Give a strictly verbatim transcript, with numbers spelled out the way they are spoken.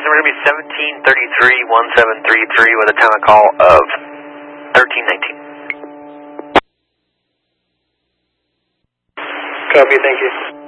we're going to be seventeen thirty-three, one seven three three with a time of call of thirteen nineteen. Copy, thank you.